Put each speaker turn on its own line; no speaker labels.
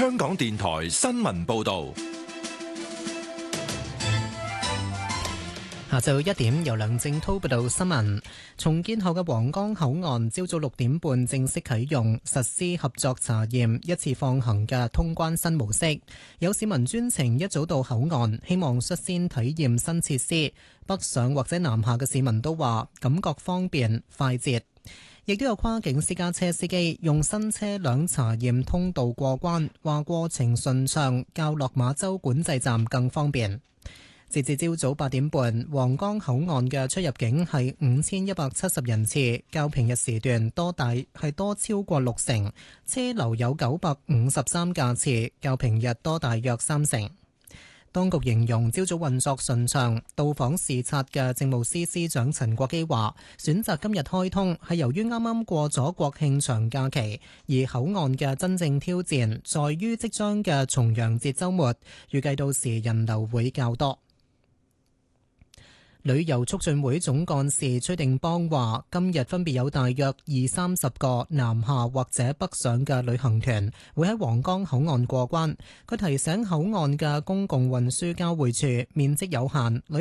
香港電台新聞報道。
下晝1點，由梁正滔報道新聞。重建後嘅皇崗口岸朝早6點半正式啟用，實施合作查驗、一次放行嘅通關新模式。有市民專程一早到口岸，希望率先體驗新設施。北上或者南下嘅市民都話感覺方便快捷。亦都有跨境私家車司機用新車輛查驗通道過關，話過程順暢，較落馬洲管制站更方便。截至朝早8點半，皇崗口岸嘅出入境係5170人次，較平日時段多超過60%，車流有953架次，較平日多大約30%。當局形容朝早運作順暢，到訪視察嘅政務司司長陳國基話，選擇今日開通係由於啱啱過咗國慶長假期，而口岸嘅真正挑戰在於即將嘅重陽節週末，預計到時人流會較多。旅遊促進會總幹事崔定邦話，今日分別有大約20-30個南下或者北上嘅旅行團會喺皇崗口岸過關。佢提醒口岸嘅公共運輸交匯處面積有限，旅